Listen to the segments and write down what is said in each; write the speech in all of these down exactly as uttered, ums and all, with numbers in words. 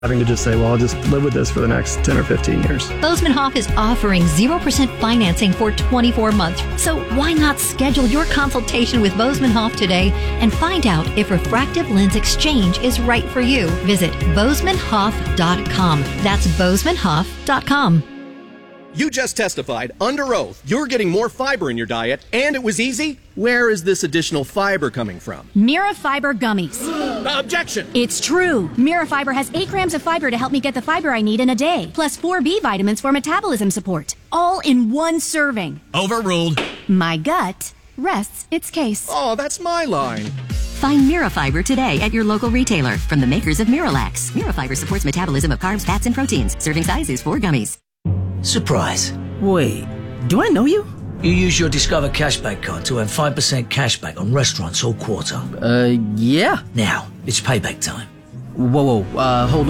having to just say, well, I'll just live with this for the next ten or fifteen years. Bozeman Hoff is offering zero percent financing for twenty-four months. So why not schedule your consultation with Bozeman Hoff today and find out if refractive lens exchange is right for you. Visit bozeman hoff dot com. That's bozeman hoff dot com. You just testified under oath you're getting more fiber in your diet, and it was easy. Where is this additional fiber coming from? Mirafiber gummies. Objection! It's true. Mirafiber has eight grams of fiber to help me get the fiber I need in a day, plus four B vitamins for metabolism support, all in one serving. Overruled. My gut rests its case. Oh, that's my line. Find Mirafiber today at your local retailer from the makers of Miralax. Mirafiber supports metabolism of carbs, fats, and proteins. Serving size is four gummies. Surprise. Wait, do I know you? You use your Discover Cashback card to earn five percent cashback on restaurants all quarter. Uh, yeah. Now, it's payback time. Whoa, whoa, uh, hold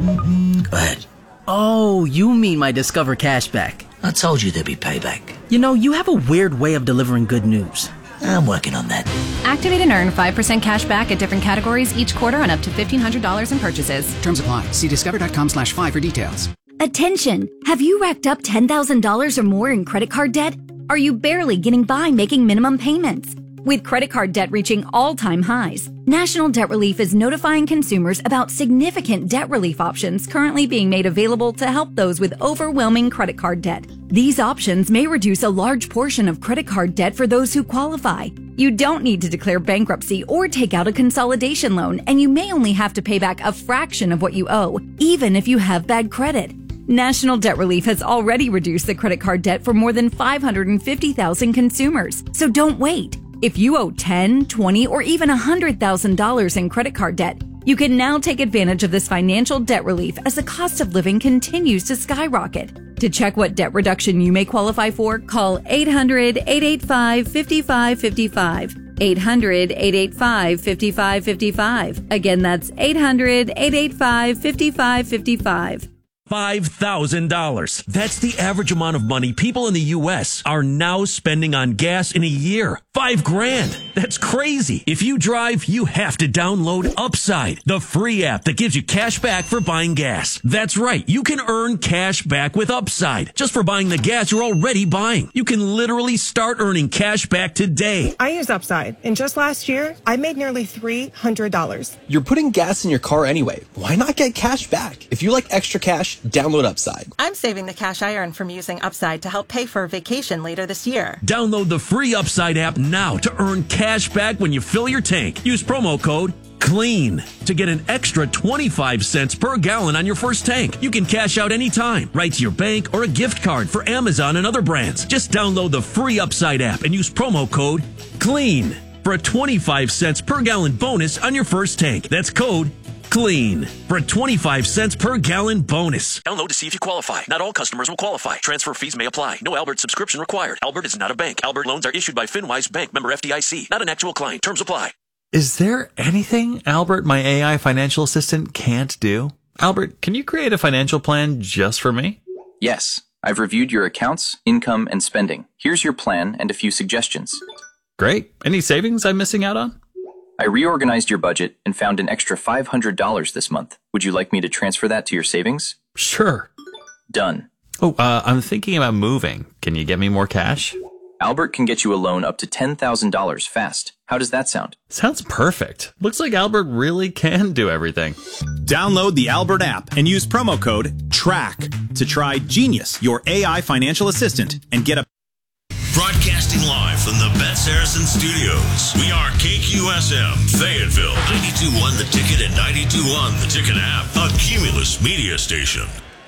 on. Go ahead. Oh, you mean my Discover Cashback. I told you there'd be payback. You know, you have a weird way of delivering good news. I'm working on that. Activate and earn five percent cash back at different categories each quarter on up to fifteen hundred dollars in purchases. Terms apply. See discover.com slash five for details. Attention! Have you racked up ten thousand dollars or more in credit card debt? Are you barely getting by making minimum payments? With credit card debt reaching all-time highs, National Debt Relief is notifying consumers about significant debt relief options currently being made available to help those with overwhelming credit card debt. These options may reduce a large portion of credit card debt for those who qualify. You don't need to declare bankruptcy or take out a consolidation loan, and you may only have to pay back a fraction of what you owe, even if you have bad credit. National Debt Relief has already reduced the credit card debt for more than five hundred fifty thousand consumers. So don't wait. If you owe ten thousand dollars, twenty thousand dollars, or even one hundred thousand dollars in credit card debt, you can now take advantage of this financial debt relief as the cost of living continues to skyrocket. To check what debt reduction you may qualify for, call eight hundred, eight eight five, five five five five. eight hundred, eight eight five, five five five five. Again, that's eight hundred, eight eight five, five five five five. five thousand dollars. That's the average amount of money people in the U S are now spending on gas in a year. Five grand. That's crazy. If you drive, you have to download Upside, the free app that gives you cash back for buying gas. That's right. You can earn cash back with Upside just for buying the gas you're already buying. You can literally start earning cash back today. I use Upside, and just last year, I made nearly three hundred dollars. You're putting gas in your car anyway. Why not get cash back? If you like extra cash, download Upside. I'm saving the cash I earn from using Upside to help pay for a vacation later this year. Download the free Upside app now to earn cash back when you fill your tank. Use promo code CLEAN to get an extra twenty-five cents per gallon on your first tank. You can cash out anytime, right to your bank or a gift card for Amazon and other brands. Just download the free Upside app and use promo code CLEAN for a twenty-five cents per gallon bonus on your first tank. That's code CLEAN for a twenty-five cents per gallon bonus. Download to see if you qualify. Not all customers will qualify. Transfer fees may apply. No Albert subscription required. Albert is not a bank. Albert loans are issued by FinWise Bank, member F D I C. Not an actual client. Terms apply. Is there anything Albert, my A I financial assistant, can't do? Albert, can you create a financial plan just for me? Yes. I've reviewed your accounts, income, and spending. Here's your plan and a few suggestions. Great. Any savings I'm missing out on? I reorganized your budget and found an extra five hundred dollars this month. Would you like me to transfer that to your savings? Sure. Done. Oh, uh, I'm thinking about moving. Can you get me more cash? Albert can get you a loan up to ten thousand dollars fast. How does that sound? Sounds perfect. Looks like Albert really can do everything. Download the Albert app and use promo code TRACK to try Genius, your A I financial assistant, and get a... Broadcasting live from the Bet Saracen Studios. We are K Q S M, Fayetteville, ninety-two point one The Ticket and ninety-two point one The Ticket app, a Cumulus media station.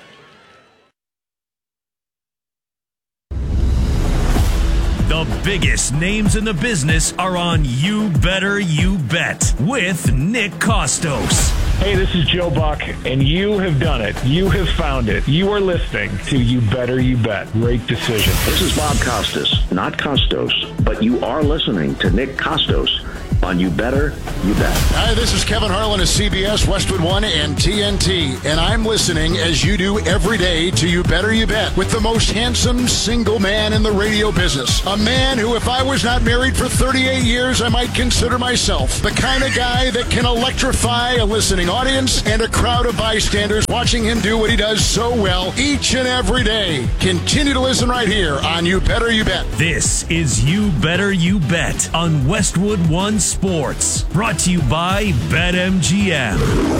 The biggest names in the business are on You Better You Bet with Nick Kostos. Hey, this is Joe Buck, and you have done it. You have found it. You are listening to You Better You Bet. Great decision. This is Bob Costas, not Costos, but you are listening to Nick Kostos. on You Better You Bet. Hi, this is Kevin Harlan of C B S, Westwood One, and T N T, and I'm listening as you do every day to You Better You Bet with the most handsome single man in the radio business. A man who, if I was not married for thirty-eight years, I might consider myself the kind of guy that can electrify a listening audience and a crowd of bystanders watching him do what he does so well each and every day. Continue to listen right here on You Better You Bet. This is You Better You Bet on Westwood One Sports. Brought to you by BetMGM.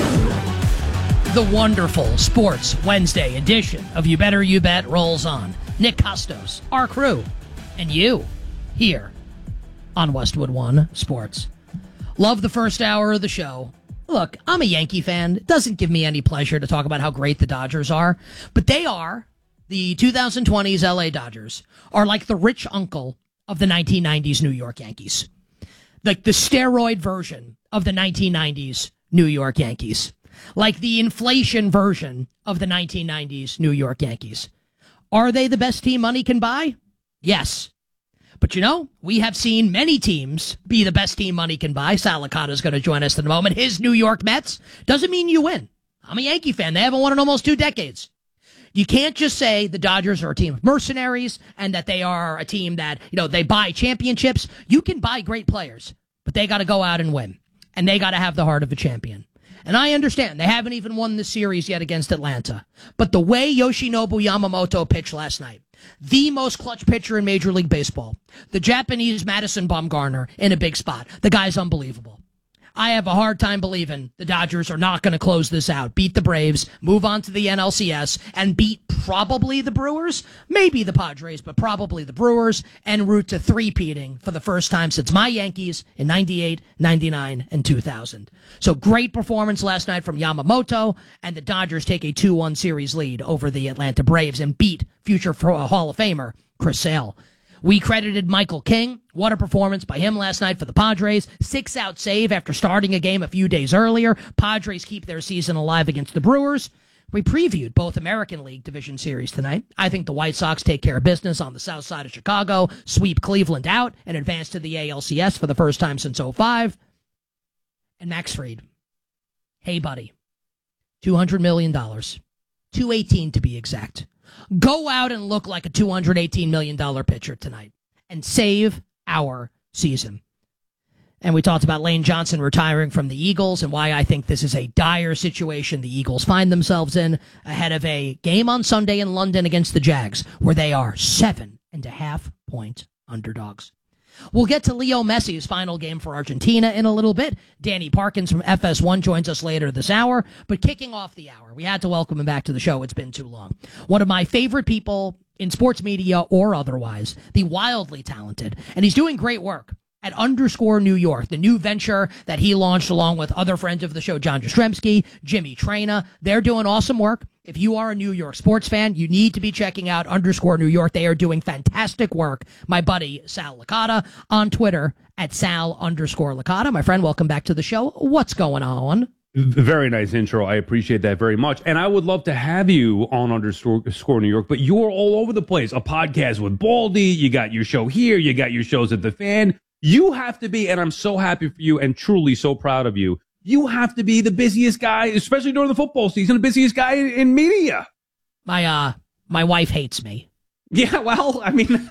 The wonderful Sports Wednesday edition of You Better You Bet rolls on. Nick Costos, our crew, and you here on Westwood One Sports. Love the first hour of the show. Look, I'm a Yankee fan. It doesn't give me any pleasure to talk about how great the Dodgers are, but they are, the twenty twenties L A Dodgers, are like the rich uncle of the nineteen nineties New York Yankees. Like the steroid version of the nineteen nineties New York Yankees. Like the inflation version of the nineteen nineties New York Yankees. Are they the best team money can buy? Yes. But you know, we have seen many teams be the best team money can buy. Sal Licata is going to join us in a moment. His New York Mets doesn't mean you win. I'm a Yankee fan. They haven't won in almost two decades. You can't just say the Dodgers are a team of mercenaries and that they are a team that, you know, they buy championships. You can buy great players, but they got to go out and win. And they got to have the heart of a champion. And I understand they haven't even won the series yet against Atlanta. But the way Yoshinobu Yamamoto pitched last night, the most clutch pitcher in Major League Baseball, the Japanese Madison Bumgarner in a big spot. The guy's unbelievable. I have a hard time believing the Dodgers are not going to close this out, beat the Braves, move on to the N L C S, and beat probably the Brewers, maybe the Padres, but probably the Brewers, en route to three-peating for the first time since my Yankees in ninety-eight, ninety-nine, and two thousand. So great performance last night from Yamamoto, and the Dodgers take a two one series lead over the Atlanta Braves and beat future Hall of Famer Chris Sale. We credited Michael King. What a performance by him last night for the Padres. Six-out save after starting a game a few days earlier. Padres keep their season alive against the Brewers. We previewed both American League Division Series tonight. I think the White Sox take care of business on the south side of Chicago, sweep Cleveland out, and advance to the A L C S for the first time since oh five. And Max Fried. Hey, buddy. two hundred million dollars. two eighteen to be exact. Go out and look like a two hundred eighteen million dollars pitcher tonight and save our season. And we talked about Lane Johnson retiring from the Eagles and why I think this is a dire situation the Eagles find themselves in ahead of a game on Sunday in London against the Jags, where they are seven and a half point underdogs. We'll get to Leo Messi's final game for Argentina in a little bit. Danny Parkins from F S one joins us later this hour. But kicking off the hour, we had to welcome him back to the show. It's been too long. One of my favorite people in sports media or otherwise, the wildly talented, and he's doing great work at Underscore New York, the new venture that he launched along with other friends of the show, John Jastrzemski, Jimmy Traina. They're doing awesome work. If you are a New York sports fan, you need to be checking out Underscore New York. They are doing fantastic work. My buddy Sal Licata on Twitter at Sal underscore Licata. My friend, welcome back to the show. What's going on? Very nice intro. I appreciate that very much. And I would love to have you on Underscore New York, but you're all over the place. A podcast with Baldy. You got your show here. You got your shows at The Fan. You have to be, and I'm so happy for you and truly so proud of you, you have to be the busiest guy, especially during the football season, the busiest guy in, in media. My uh, my wife hates me. Yeah, well, I mean,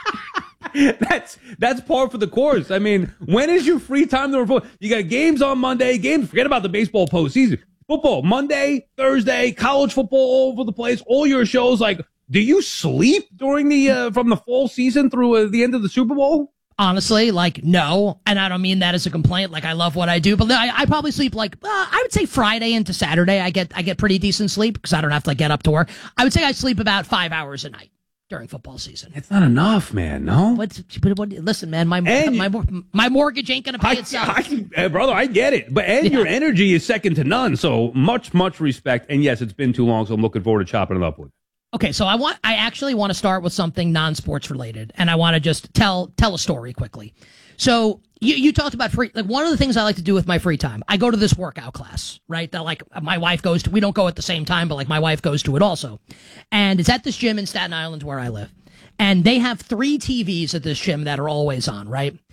that's that's par for the course. I mean, when is your free time to report? You got games on Monday, games, forget about the baseball postseason. Football, Monday, Thursday, college football all over the place, all your shows. Like, do you sleep during the, uh, from the fall season through uh, the end of the Super Bowl? Honestly, like, no, and I don't mean that as a complaint. Like, I love what I do, but I, I probably sleep like uh, I would say Friday into Saturday. I get I get pretty decent sleep because I don't have to like, get up to work. I would say I sleep about five hours a night during football season. It's not enough, man. No. But, but what, listen, man, my and my my mortgage ain't gonna pay I, itself. I, I, brother, I get it, but and yeah. your energy is second to none. So much much respect. And yes, it's been too long, so I'm looking forward to chopping it up with. Okay, so I want I actually want to start with something non-sports related, and I want to just tell tell a story quickly. So you, you talked about free, like one of the things I like to do with my free time. I go to this workout class, right? That like my wife goes to. We don't go at the same time, but like my wife goes to it also, and it's at this gym in Staten Island where I live, and they have three T Vs at this gym that are always on, right?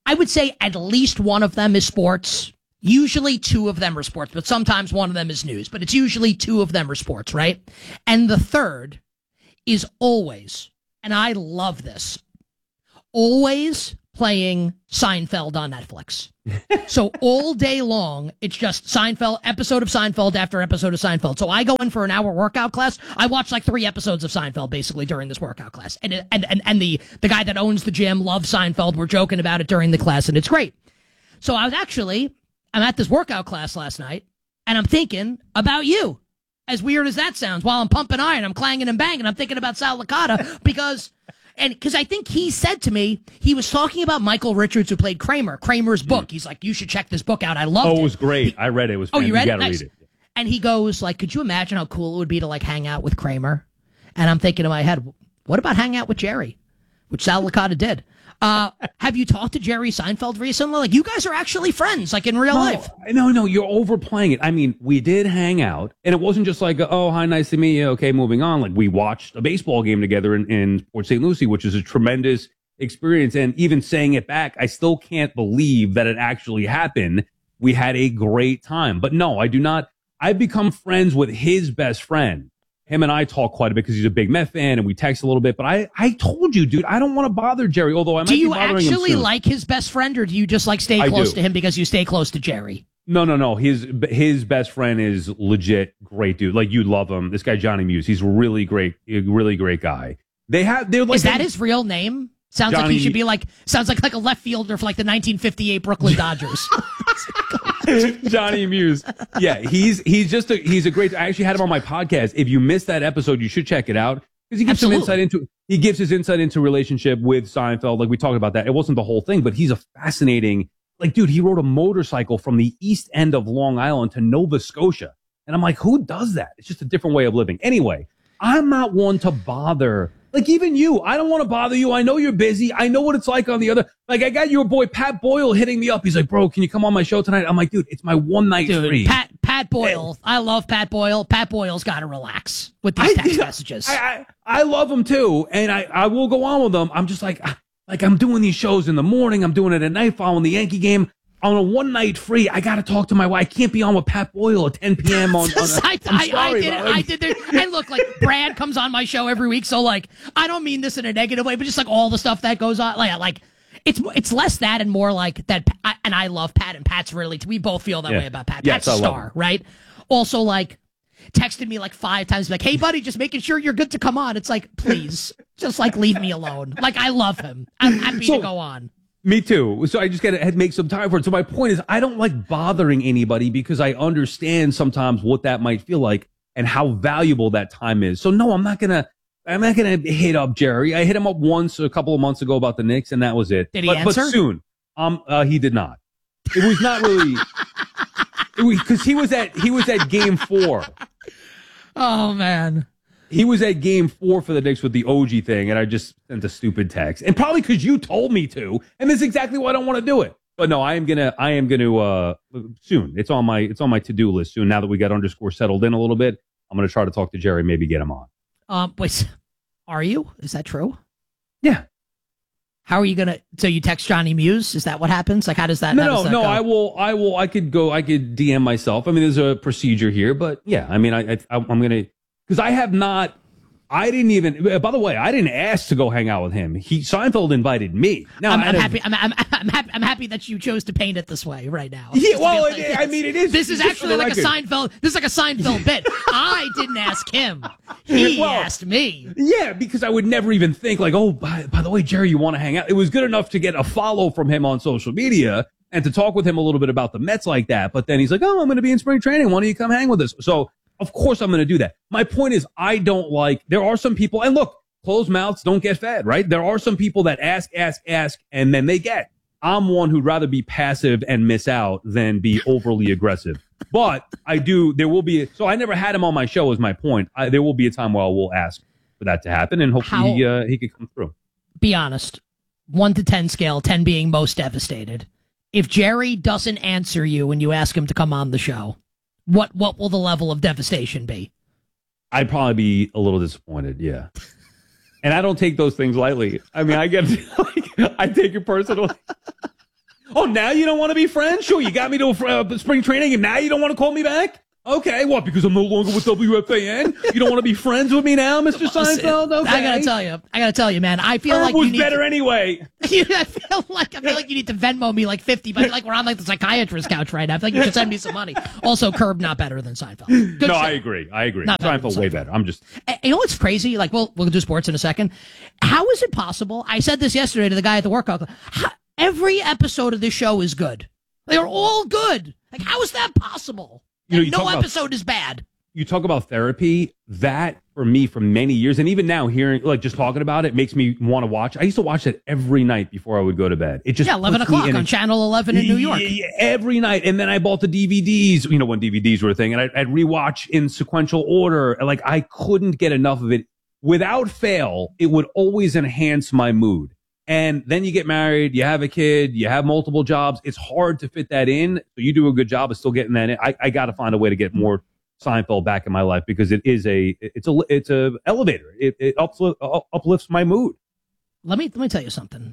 I would say at least one of them is sports. Usually two of them are sports, but sometimes one of them is news. But it's usually two of them are sports, right? And the third is always, and I love this, always playing Seinfeld on Netflix. So all day long, it's just Seinfeld, episode of Seinfeld after episode of Seinfeld. So I go in for an hour workout class. I watch like three episodes of Seinfeld basically during this workout class. And and and, and the, the guy that owns the gym loves Seinfeld. We're joking about it during the class, and it's great. So I was actually, I'm at this workout class last night, and I'm thinking about you. As weird as that sounds, while I'm pumping iron, I'm clanging and banging. I'm thinking about Sal Licata because... And because I think he said to me, he was talking about Michael Richards, who played Kramer, Kramer's book. He's like, you should check this book out. I loved it. Oh, it was great. I read it. It was Oh, fantastic. you read You it? gotta Nice. read it. And he goes, like, could you imagine how cool it would be to, like, hang out with Kramer? And I'm thinking in my head, what about hang out with Jerry? Which Sal Licata did. Uh, have you talked to Jerry Seinfeld recently? Like, you guys are actually friends, like, in real no, life. No, no, you're overplaying it. I mean, we did hang out, and it wasn't just like, oh, hi, nice to meet you. Okay, moving on. Like, we watched a baseball game together in, in Port Saint Lucie, which is a tremendous experience. And even saying it back, I still can't believe that it actually happened. We had a great time. But no, I do not. I've become friends with his best friend. Him and I talk quite a bit because he's a big Met fan, and we text a little bit. But I, I told you, dude, I don't want to bother Jerry, although I might Do you be bothering him actually soon. like his best friend, or do you just, like, stay I close do. to him because you stay close to Jerry? No, no, no. His his best friend is legit great dude. Like, you love him. This guy, Johnny Muse, he's really great, a really great guy. They have, they're like, Is that his real name? Sounds like he Johnny- should be like, sounds like like a left fielder for like the nineteen fifty-eight Brooklyn Dodgers. Johnny Muse. Yeah, he's he's just a he's a great. I actually had him on my podcast. If you missed that episode, you should check it out because he gives Absolutely. some insight into he gives his insight into relationship with Seinfeld. Like, we talked about that. It wasn't the whole thing, but he's a fascinating. Like, dude, he rode a motorcycle from the east end of Long Island to Nova Scotia, and I'm like, who does that? It's just a different way of living. Anyway, I'm not one to bother. Like, even you, I don't want to bother you. I know you're busy. I know what it's like on the other. Like, I got your boy Pat Boyle hitting me up. He's like, bro, can you come on my show tonight? I'm like, dude, it's my one night Dude, free. Pat Pat Boyle. I love Pat Boyle. Pat Boyle's got to relax with these text messages. I, I I love him too, and I, I will go on with them. I'm just like, like I'm doing these shows in the morning. I'm doing it at night following the Yankee game. On a one night free, I got to talk to my wife. I can't be on with Pat Boyle at ten p.m. on. on I, I'm I, sorry, I did it. bro. I did it. And look, like, Brad comes on my show every week, so, like, I don't mean this in a negative way, but just like all the stuff that goes on, like, like it's it's less that and more like that. I, and I love Pat, and Pat's really. We both feel that Yeah. way about Pat. Yes, Pat's a I love star, him. right? Also, like, texted me like five times, like, "Hey, buddy, just making sure you're good to come on." It's like, please, just like leave me alone. Like, I love him. I'm happy So- to go on. Me too. So I just got to make some time for it. So my point is, I don't like bothering anybody because I understand sometimes what that might feel like and how valuable that time is. So no, I'm not gonna. I'm not gonna hit up Jerry. I hit him up once a couple of months ago about the Knicks, and that was it. Did he but, answer? But soon, um, uh, he did not. It was not really because he was at he was at game four. Oh man. He was at game four for the Knicks with the O G thing, and I just sent a stupid text. And probably because you told me to, and that's exactly why I don't want to do it. But no, I am gonna, I am gonna, uh, soon. It's on my, it's on my to-do list soon. Now that we got underscore settled in a little bit, I'm gonna try to talk to Jerry, maybe get him on. Um, wait, are you? Is that true? Yeah. How are you gonna? So you text Johnny Muse? Is that what happens? Like, how does that? No, how no, does that no. go? I will, I will, I could go, I could D M myself. I mean, there's a procedure here, but yeah, I mean, I, I I'm gonna, because I have not. I didn't even. By the way, I didn't ask to go hang out with him. He Seinfeld invited me. Now I'm, out I'm of- happy. I'm, I'm, I'm happy. I'm happy that you chose to paint it this way right now. Yeah, Just to well, be it- I mean, it is- This is just for actually the like a record. Seinfeld. This is like a Seinfeld bit. I didn't ask him. He Well, asked me. Yeah, because I would never even think like, oh, by, by the way, Jerry, you want to hang out? It was good enough to get a follow from him on social media and to talk with him a little bit about the Mets like that. But then he's like, oh, I'm going to be in spring training. Why don't you come hang with us? So of course I'm going to do that. My point is, I don't like, there are some people, and look, closed mouths don't get fed, right? There are some people that ask, ask, ask, and then they get. I'm one who'd rather be passive and miss out than be overly aggressive. But I do, there will be, so I never had him on my show is my point. I, there will be a time where I will ask for that to happen, and hopefully he, uh, he could come through. Be honest. One to ten scale. Ten being most devastated. If Jerry doesn't answer you when you ask him to come on the show, what what will the level of devastation be? I'd probably be a little disappointed, yeah. And I don't take those things lightly. I mean, I get, like, I take it personally. Oh, now you don't want to be friends? Sure, you got me to a uh, spring training, and now you don't want to call me back? Okay, what, because I'm no longer with W F A N? You don't want to be friends with me now, Mister Seinfeld? Okay. I gotta tell you, I gotta tell you, man. I feel Herb like was you need better to, anyway. I feel like I feel like you need to Venmo me like fifty, but like we're on like the psychiatrist couch right now. I feel like you should send me some money. Also, Curb not better than Seinfeld. Good no, show. I agree. I agree. Not better Seinfeld than way Seinfeld. better. I'm just. And you know what's crazy? Like, we'll we'll do sports in a second. How is it possible? I said this yesterday to the guy at the workout. How, every episode of this show is good. They are all good. Like, how is that possible? You know, you no talk about- episode is bad. You talk about therapy, that for me for many years, and even now hearing, like just talking about it makes me want to watch. I used to watch it every night before I would go to bed. It just Yeah, eleven puts me o'clock in on a- Channel eleven in New York. Yeah, yeah, every night. And then I bought the D V Ds, you know, when D V Ds were a thing, and I'd, I'd rewatch in sequential order. Like, I couldn't get enough of it. Without fail, it would always enhance my mood. And then you get married, you have a kid, you have multiple jobs. It's hard to fit that in. So you do a good job of still getting that in. I, I got to find a way to get more Seinfeld back in my life, because it is a, it's a, it's a elevator. It, it uplifts, uplifts my mood. Let me let me tell you something.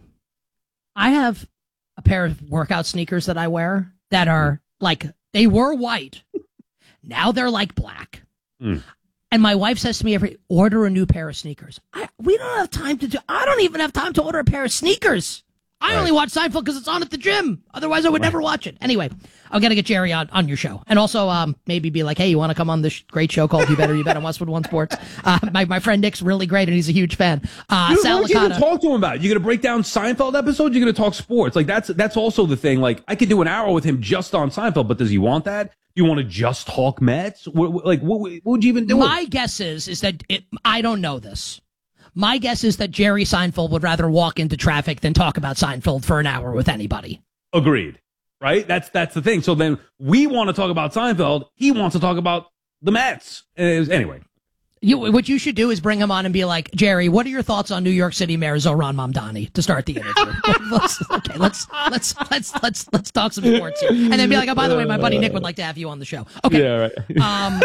I have a pair of workout sneakers that I wear that are like, they were white. Now they're like black. Mm. And my wife says to me every, order a new pair of sneakers. I, we don't have time to do, I don't even have time to order a pair of sneakers. I Right. only watch Seinfeld because it's on at the gym. Otherwise, I would Right. never watch it. Anyway, I've got to get Jerry on, on your show. And also um, maybe be like, hey, you want to come on this sh- great show called You Better You Bet on Westwood One Sports? Uh, my, my friend Nick's really great, and he's a huge fan. Uh, Dude, Sal what are you going to Licata- talk to him about? You're going to break down Seinfeld episodes? You're going to talk sports? Like, that's that's also the thing. Like, I could do an hour with him just on Seinfeld, but does he want that? Do you want to just talk Mets? What, what- like, what, what would you even do? My guess is is that it, I don't know this. My guess is that Jerry Seinfeld would rather walk into traffic than talk about Seinfeld for an hour with anybody. Agreed. Right? That's that's the thing. So then we want to talk about Seinfeld. He wants to talk about the Mets. And it was- anyway. You, what you should do is bring him on and be like, Jerry, what are your thoughts on New York City Mayor Zohran Mamdani to start the interview? let's, okay, let's let's let's let's let's talk some sports here, and then be like, oh, by the way, my buddy Nick would like to have you on the show. Okay. Yeah, right. um,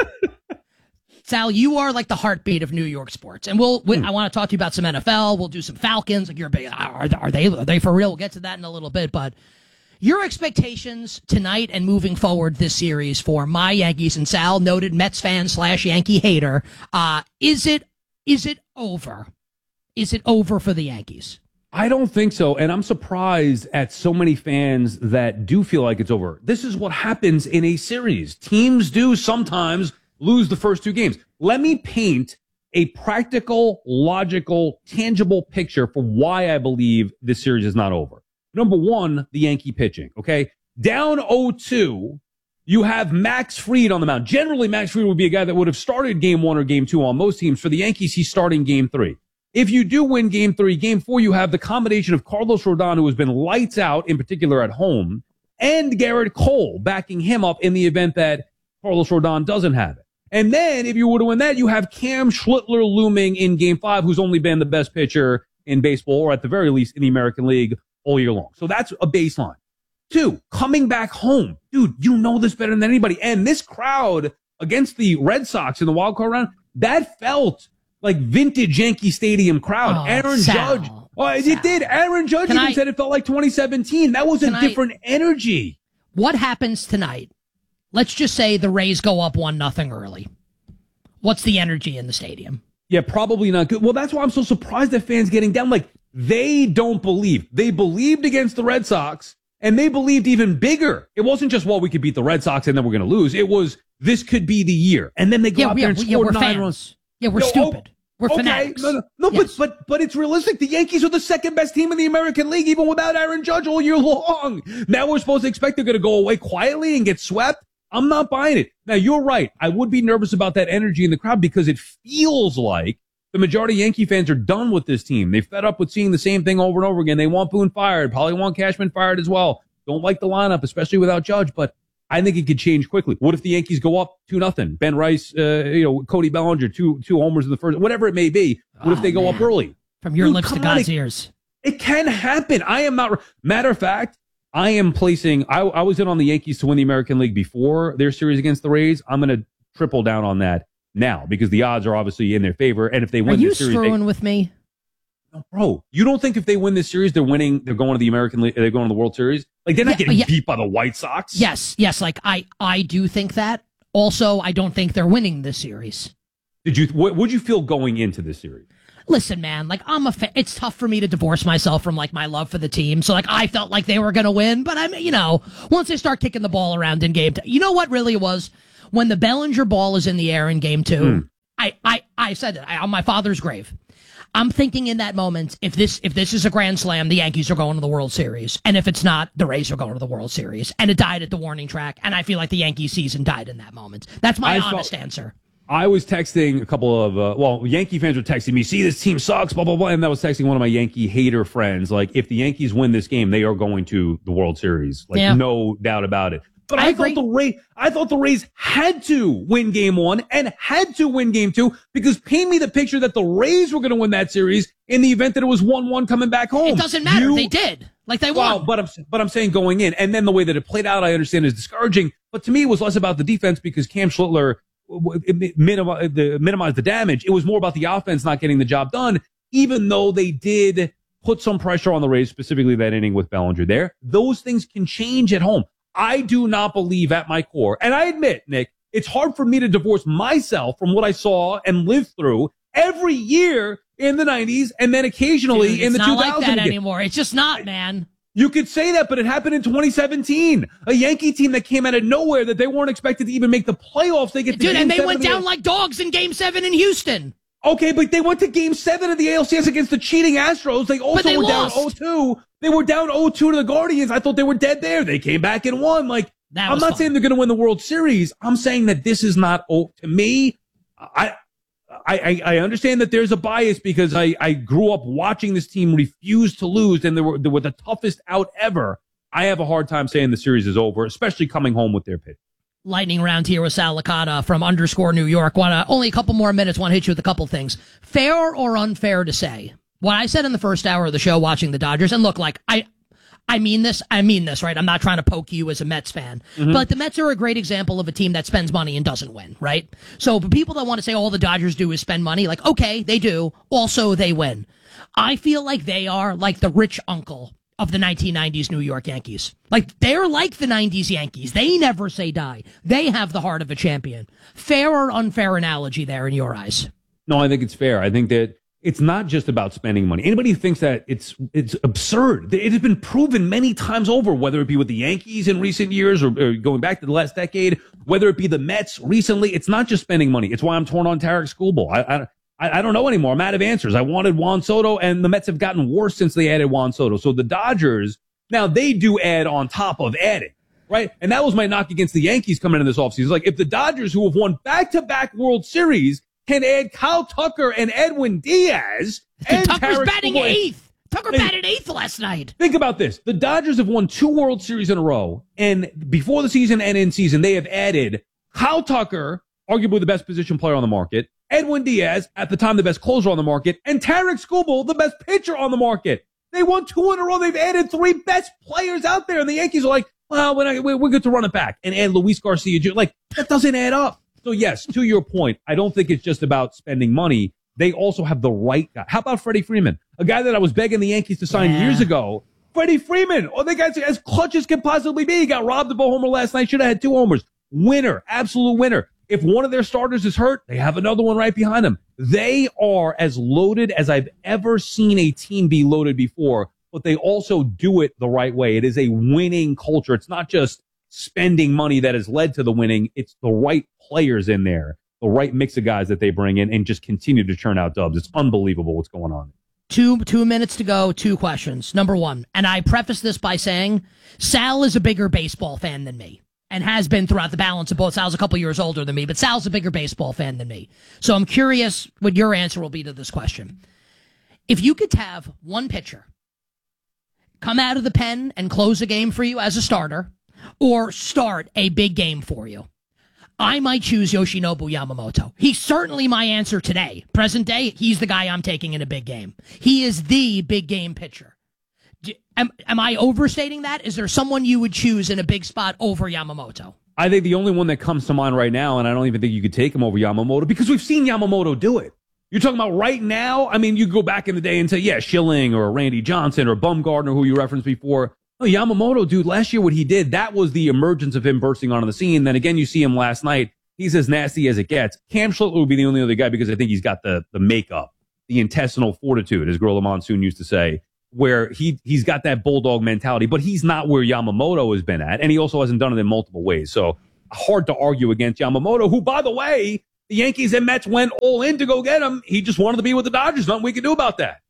Sal, you are like the heartbeat of New York sports, and we'll. We, I want to talk to you about some N F L. We'll do some Falcons. Like, you're a big, are, are they are they for real? We'll get to that in a little bit, but your expectations tonight and moving forward this series for my Yankees, and Sal, noted Mets fan slash Yankee hater. Uh, is it is it over? Is it over for the Yankees? I don't think so. And I'm surprised at so many fans that do feel like it's over. This is what happens in a series. Teams do sometimes lose the first two games. Let me paint a practical, logical, tangible picture for why I believe this series is not over. Number one, the Yankee pitching, okay? Down oh two, you have Max Fried on the mound. Generally, Max Fried would be a guy that would have started game one or game two on most teams. For the Yankees, he's starting game three. If you do win game three, game four, you have the combination of Carlos Rodon, who has been lights out, in particular at home, and Garrett Cole backing him up in the event that Carlos Rodon doesn't have it. And then if you were to win that, you have Cam Schlittler looming in game five, who's only been the best pitcher in baseball, or at the very least in the American League, all year long. So that's a baseline. Two, coming back home. Dude, you know this better than anybody. And this crowd against the Red Sox in the wild card round, that felt like vintage Yankee Stadium crowd. Oh, Aaron Sal, Judge. Oh, it did. Aaron Judge Can even I- said it felt like twenty seventeen. That was a Can I- different energy. What happens tonight? Let's just say the Rays go up one nothing early. What's the energy in the stadium? Yeah, probably not good. Well, that's why I'm so surprised that fans getting down. Like, they don't believe. They believed against the Red Sox, and they believed even bigger. It wasn't just, well, we could beat the Red Sox and then we're going to lose. It was, this could be the year. And then they go Yeah, out we- there and yeah, score we're nine fans. runs. Yeah, we're No, stupid. We're okay. fanatics. No, no, no Yes. but, but, but it's realistic. The Yankees are the second best team in the American League, even without Aaron Judge all year long. Now we're supposed to expect they're going to go away quietly and get swept. I'm not buying it. Now, you're right. I would be nervous about that energy in the crowd because it feels like the majority of Yankee fans are done with this team. They fed up with seeing the same thing over and over again. They want Boone fired, probably want Cashman fired as well. Don't like the lineup, especially without Judge, but I think it could change quickly. What if the Yankees go up two nothing? Ben Rice, uh, you know, Cody Bellinger, two two homers in the first, whatever it may be. What if Oh, they go man. up early? From your Dude, lips to come on, God's it- ears. It can happen. I am not. Matter of fact, I am placing. I, I was in on the Yankees to win the American League before their series against the Rays. I'm going to triple down on that now because the odds are obviously in their favor. And if they Are win you this series, screwing they, with me? Bro, you don't think if they win this series, they're winning, they're going to the American League, they're going to the World Series? Like, they're not Yeah, getting yeah. beat by the White Sox. Yes, yes. Like I, I do think that. Also, I don't think they're winning this series. Did you? What would you feel going into this series? Listen, man, like I'm a fa- it's tough for me to divorce myself from like my love for the team. So like I felt like they were going to win, but I'm, you know, once they start kicking the ball around in game two, you know what really it was? When the Bellinger ball is in the air in game two, Mm. I, I, I said it I, on my father's grave. I'm thinking in that moment, if this if this is a grand slam, the Yankees are going to the World Series. And if it's not, the Rays are going to the World Series. And it died at the warning track. And I feel like the Yankees season died in that moment. That's my I honest felt- answer. I was texting a couple of, uh, well, Yankee fans were texting me, see, this team sucks, blah, blah, blah. And I was texting one of my Yankee hater friends, like, if the Yankees win this game, they are going to the World Series. Like, Yeah. no doubt about it. But I I, agree. thought the Rays, I thought the Rays had to win game one and had to win game two because paint me the picture that the Rays were going to win that series in the event that it was one one coming back home. It doesn't matter. You- They did. Like they Well, won. but I'm but I'm saying going in, and then the way that it played out, I understand is discouraging. But to me, it was less about the defense because Cam Schlittler w- w- minimi- the, minimized the damage. It was more about the offense not getting the job done, even though they did put some pressure on the Rays, specifically that inning with Bellinger there. Those things can change at home. I do not believe at my core, and I admit, Nick, it's hard for me to divorce myself from what I saw and lived through every year in the nineties and then occasionally Dude, in it's the not two thousands. like that anymore. It's just not, man. You could say that, but it happened in twenty seventeen. A Yankee team that came out of nowhere that they weren't expected to even make the playoffs. They get to Dude, game and they seven went of the- down like dogs in game seven in Houston. Okay, but they went to game seven of the A L C S against the cheating Astros. They also they were lost. down oh two. They were down oh two to the Guardians. I thought they were dead there. They came back and won. Like, That I'm was not fun. saying they're going to win the World Series. I'm saying that this is not, oh, to me, I, I, I understand that there's a bias because I, I grew up watching this team refuse to lose and they were, they were the toughest out ever. I have a hard time saying the series is over, especially coming home with their pitch. Lightning round here with Sal Licata from underscore New York. Wanna, only a couple more minutes. Want to hit you with a couple things. Fair or unfair to say what I said in the first hour of the show watching the Dodgers? And look, like I, I mean this. I mean this, right? I'm not trying to poke you as a Mets fan, Mhm. but the Mets are a great example of a team that spends money and doesn't win, right? So for people that want to say all the Dodgers do is spend money, like okay, they do. Also, they win. I feel like they are like the rich uncle of the nineteen nineties New York Yankees. Like, they're like the nineties Yankees. They never say die. They have the heart of a champion. Fair or unfair analogy there in your eyes? No, I think it's fair. I think that it's not just about spending money. Anybody who thinks that it's it's absurd. It has been proven many times over, whether it be with the Yankees in recent years or, or going back to the last decade, whether it be the Mets recently. It's not just spending money. It's why I'm torn on Tarek Skubal. I, I I don't know anymore. I'm out of answers. I wanted Juan Soto, and the Mets have gotten worse since they added Juan Soto. So the Dodgers, now they do add on top of adding, right? And that was my knock against the Yankees coming into this offseason. Like, if the Dodgers, who have won back-to-back World Series, can add Kyle Tucker and Edwin Diaz, and Tucker's Tarek batting Skubal- eighth. Tucker Hey, batted eighth last night. Think about this. The Dodgers have won two World Series in a row, and before the season and in season, they have added Kyle Tucker, arguably the best position player on the market, Edwin Diaz, at the time the best closer on the market, and Tarek Skubal, the best pitcher on the market. They won two in a row. They've added three best players out there, and the Yankees are like, well, we're, not, we're, we're good to run it back and add Luis Garcia Junior Like, that doesn't add up. So, yes, to your point, I don't think it's just about spending money. They also have the right guy. How about Freddie Freeman? A guy that I was begging the Yankees to sign Yeah. years ago. Freddie Freeman. Oh, the guy's as clutch as can possibly be. He got robbed of a homer last night. Should have had two homers. Winner. Absolute winner. If one of their starters is hurt, they have another one right behind them. They are as loaded as I've ever seen a team be loaded before, but they also do it the right way. It is a winning culture. It's not just spending money that has led to the winning. It's the right players in there, the right mix of guys that they bring in and just continue to churn out dubs. It's unbelievable what's going on. Two two minutes to go, two questions. Number one, and I preface this by saying Sal is a bigger baseball fan than me and has been throughout the balance of both. Sal's a couple years older than me, but Sal's a bigger baseball fan than me. So I'm curious what your answer will be to this question. If you could have one pitcher come out of the pen and close a game for you as a starter or start a big game for you, I might choose Yoshinobu Yamamoto. He's certainly my answer today. Present day, he's the guy I'm taking in a big game. He is the big game pitcher. Do, am, am I overstating that? Is there someone you would choose in a big spot over Yamamoto? I think the only one that comes to mind right now, and I don't even think you could take him over Yamamoto because we've seen Yamamoto do it. You're talking about right now? I mean, you go back in the day and say, yeah, Schilling or Randy Johnson or Bumgarner, who you referenced before. Oh, Yamamoto, dude, last year what he did, that was the emergence of him bursting onto the scene. Then again, you see him last night. He's as nasty as it gets. Cam Schlittler would be the only other guy because I think he's got the the makeup, the intestinal fortitude, as Gorilla Monsoon used to say, where he, he's got that bulldog mentality, but he's not where Yamamoto has been at, and he also hasn't done it in multiple ways. So hard to argue against Yamamoto, who, by the way, the Yankees and Mets went all in to go get him. He just wanted to be with the Dodgers. Nothing we can do about that.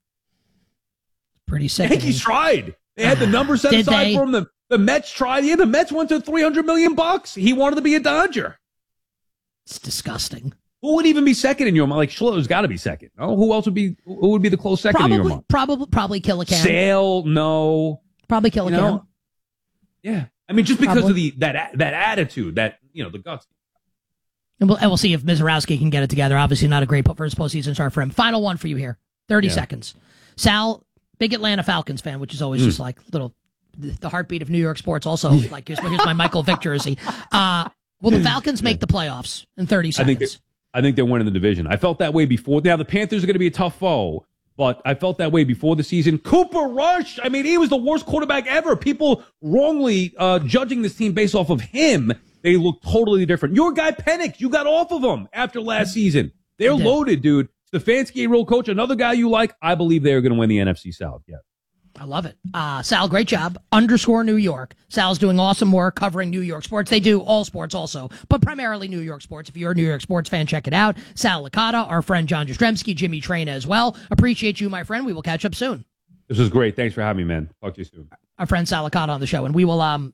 Pretty sick. Yankees tried. They had the numbers set Did aside they? for him. The, the Mets tried. Yeah, the Mets went to three hundred million bucks. He wanted to be a Dodger. It's disgusting. Who would even be second in your mind? Like, Schiller's got to be second. No, who else would be? Who would be the close second Probably, in your mind? probably, probably Killican. Sale, no. Probably Killican. You know? Yeah, I mean, just because Probably. of the that that attitude, that you know, the guts. And we'll, and we'll see if Mizorowski can get it together. Obviously, not a great first postseason start for him. Final one for you here. thirty Yeah. seconds. Sal, big Atlanta Falcons fan, which is always Mm. just like little the heartbeat of New York sports. Also, like here's, here's my Michael Vick jersey. Uh, will the Falcons make the playoffs in thirty I seconds? think they, I think they're winning the division. I felt that way before. Now the Panthers are going to be a tough foe, but I felt that way before the season. Cooper Rush. I mean, he was the worst quarterback ever. People wrongly uh, judging this team based off of him. They look totally different. Your guy Penix, you got off of him after last season. They're loaded, dude. Stefanski, a real coach. Another guy you like. I believe they're going to win the N F C South. Yeah. I love it. Uh, Sal, great job. Underscore New York. Sal's doing awesome work covering New York sports. They do all sports also, but primarily New York sports. If you're a New York sports fan, check it out. Sal Licata, our friend John Jastrzemski, Jimmy Traina as well. Appreciate you, my friend. We will catch up soon. This was great. Thanks for having me, man. Talk to you soon. Our friend Sal Licata on the show, and we will, um,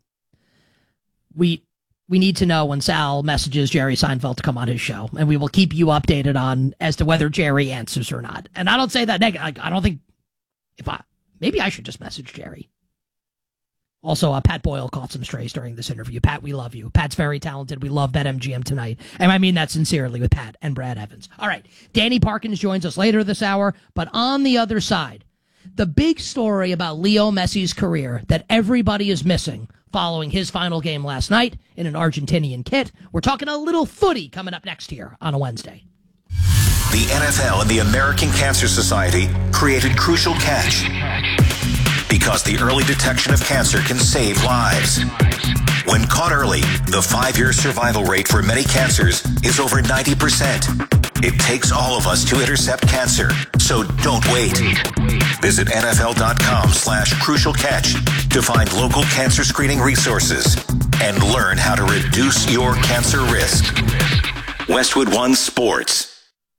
we, we need to know when Sal messages Jerry Seinfeld to come on his show, and we will keep you updated on as to whether Jerry answers or not. And I don't say that negative. I, I don't think if I, maybe I should just message Jerry. Also, uh, Pat Boyle caught some strays during this interview. Pat, we love you. Pat's very talented. We love BetMGM tonight. And I mean that sincerely with Pat and Brad Evans. All right. Danny Parkins joins us later this hour. But on the other side, the big story about Leo Messi's career that everybody is missing following his final game last night in an Argentinian kit. We're talking a little footy coming up next here on a Wednesday. The N F L and the American Cancer Society created Crucial Catch because the early detection of cancer can save lives. When caught early, the five-year survival rate for many cancers is over ninety percent. It takes all of us to intercept cancer, so don't wait. Visit nfl.com slash crucial catch to find local cancer screening resources and learn how to reduce your cancer risk. Westwood One Sports.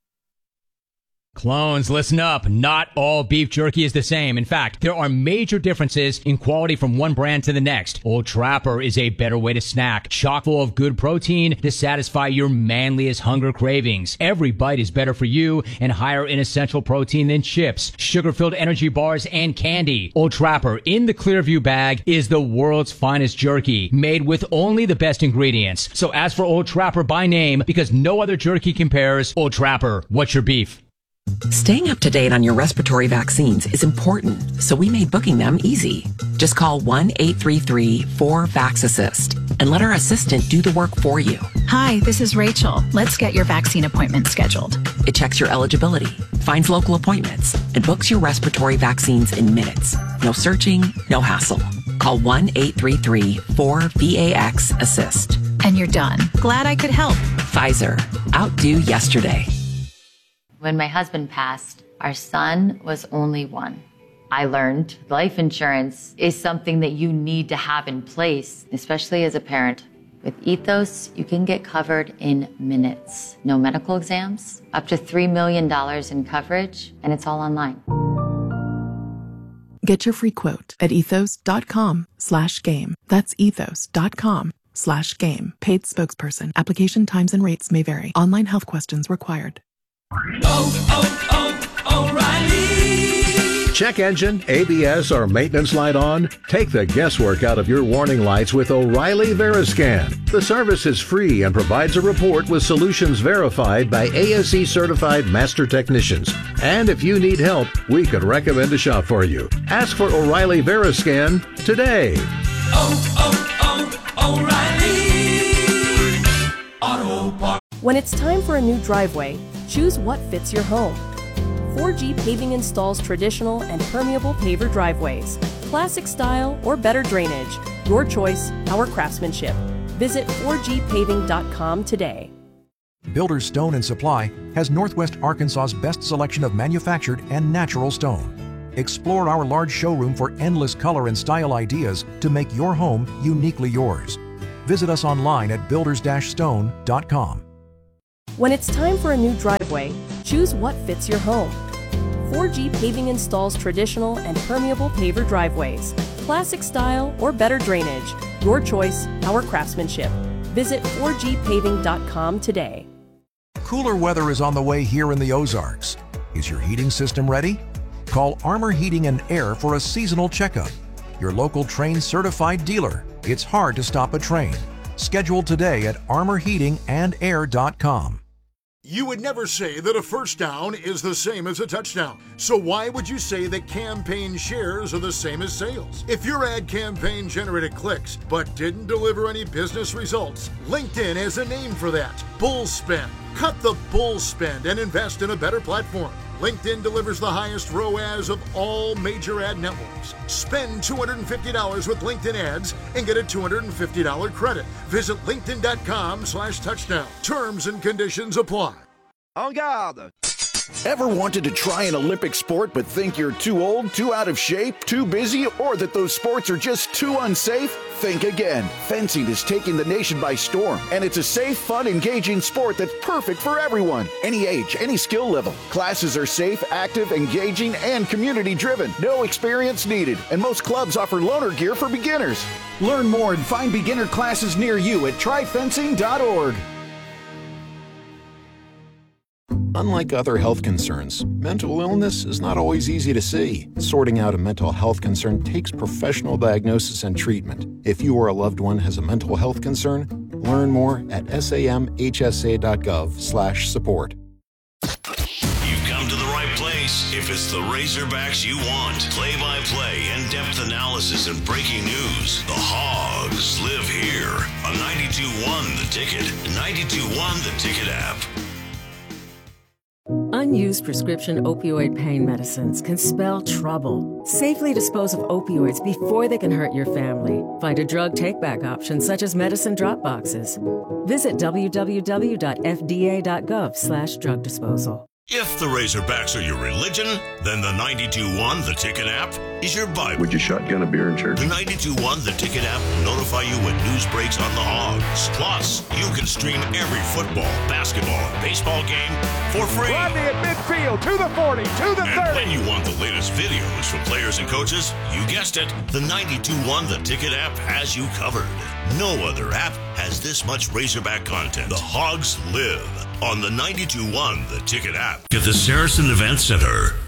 Clones, listen up. Not all beef jerky is the same. In fact, there are major differences in quality from one brand to the next. Old Trapper is a better way to snack, chock full of good protein to satisfy your manliest hunger cravings. Every bite is better for you and higher in essential protein than chips, sugar-filled energy bars, and candy. Old Trapper in the Clearview bag is the world's finest jerky, made with only the best ingredients. So ask for Old Trapper by name because no other jerky compares. Old Trapper, what's your beef? Staying up to date on your respiratory vaccines is important, so we made booking them easy. Just call one eight three three four VAX-ASSIST and let our assistant do the work for you. Hi, this is Rachel. Let's get your vaccine appointment scheduled. It checks your eligibility, finds local appointments, and books your respiratory vaccines in minutes. No searching, no hassle. Call one eight three three four VAX-ASSIST. And you're done. Glad I could help. Pfizer. Outdo yesterday. When my husband passed, our son was only one. I learned life insurance is something that you need to have in place, especially as a parent. With Ethos, you can get covered in minutes. No medical exams, up to three million dollars in coverage, and it's all online. Get your free quote at ethos.com slash game. That's ethos.com slash game. Paid spokesperson. Application times and rates may vary. Online health questions required. Oh, oh, oh, O'Reilly. Check engine, A B S, or maintenance light on? Take the guesswork out of your warning lights with O'Reilly Veriscan. The service is free and provides a report with solutions verified by A S E certified master technicians. And if you need help, we could recommend a shop for you. Ask for O'Reilly Veriscan today. Oh, oh, oh, O'Reilly Auto Parts. When it's time for a new driveway, choose what fits your home. four G Paving installs traditional and permeable paver driveways, classic style or better drainage. Your choice, our craftsmanship. Visit four G paving dot com today. Builders Stone and Supply has Northwest Arkansas's best selection of manufactured and natural stone. Explore our large showroom for endless color and style ideas to make your home uniquely yours. Visit us online at builders stone dot com. When it's time for a new driveway, choose what fits your home. four G Paving installs traditional and permeable paver driveways, classic style or better drainage. Your choice, our craftsmanship. Visit four G paving dot com today. Cooler weather is on the way here in the Ozarks. Is your heating system ready? Call Armor Heating and Air for a seasonal checkup. Your local Trane certified dealer. It's hard to stop a Trane. Schedule today at armor heating and air dot com. You would never say that a first down is the same as a touchdown. So why would you say that campaign shares are the same as sales? If your ad campaign generated clicks but didn't deliver any business results, LinkedIn has a name for that: bull spend. Cut the bull spend and invest in a better platform. LinkedIn delivers the highest R O A S of all major ad networks. Spend two hundred fifty dollars with LinkedIn ads and get a two hundred fifty dollars credit. Visit linkedin dot com slash touchdown. Terms and conditions apply. En garde! Ever wanted to try an Olympic sport but think you're too old, too out of shape, too busy, or that those sports are just too unsafe? Think again. Fencing is taking the nation by storm, and it's a safe, fun, engaging sport that's perfect for everyone. Any age, any skill level. Classes are safe, active, engaging, and community-driven. No experience needed, and most clubs offer loaner gear for beginners. Learn more and find beginner classes near you at try fencing dot org. Unlike other health concerns, mental illness is not always easy to see. Sorting out a mental health concern takes professional diagnosis and treatment. If you or a loved one has a mental health concern, learn more at samhsa dot gov slash support. You've come to the right place if it's the Razorbacks you want. Play-by-play, in-depth analysis, and breaking news. The Hogs live here on ninety-two point one The Ticket, ninety-two point one The Ticket app. Unused prescription opioid pain medicines can spell trouble. Safely dispose of opioids before they can hurt your family. Find a drug take-back option such as medicine drop boxes. Visit w w w dot f d a dot gov slash drug disposal. If the Razorbacks are your religion, then the ninety-two point one The Ticket app is your Bible. Would you shotgun a beer in church? The ninety-two point one The Ticket app will notify you when news breaks on the Hogs. Plus, you can stream every football, basketball, baseball game for free. Rodney at midfield, to the forty, to the and thirty. when you want the latest videos from players and coaches, you guessed it, the ninety-two point one The Ticket app has you covered. No other app has this much Razorback content. The Hogs live on the ninety-two point one The Ticket app. At the Saracen Event Center.